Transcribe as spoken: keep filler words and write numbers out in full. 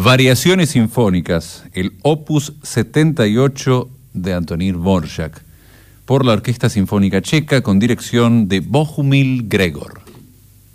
Variaciones sinfónicas, el Opus setenta y ocho de Antonín Dvořák, por la Orquesta Sinfónica Checa con dirección de Bohumil Gregor.